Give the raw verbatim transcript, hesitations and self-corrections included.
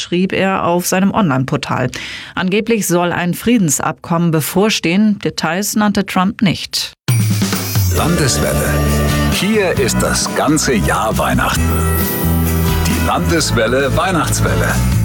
schrieb er auf seinem Online-Portal. Angeblich soll ein Friedensabkommen bevorstehen. Details nannte Trump nicht. Landeswelle. Hier ist das ganze Jahr Weihnachten. Die Landeswelle Weihnachtswelle.